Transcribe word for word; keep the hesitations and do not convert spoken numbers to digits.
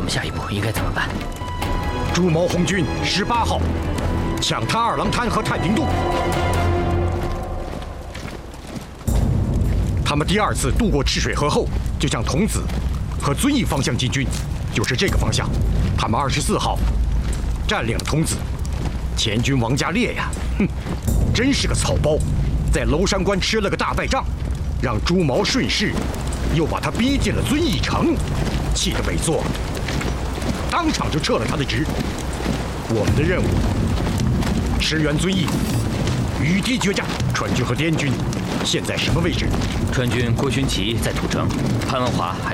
下一步应该怎么办？ 朱毛红军十八号抢滩二郎滩和太平渡。他们第二次渡过赤水河后，就向桐梓和遵义方向进军，就是这个方向。他们二十四号占领了桐梓。前军王家烈呀，哼，真是个草包，在娄山关吃了个大败仗，让朱毛顺势又把他逼进了遵义城，气得委座，当场就撤了他的职。我们的任务，驰援遵义，与敌决战。川军和滇军现在什么位置？ 川军郭勋祺在土城，潘文华还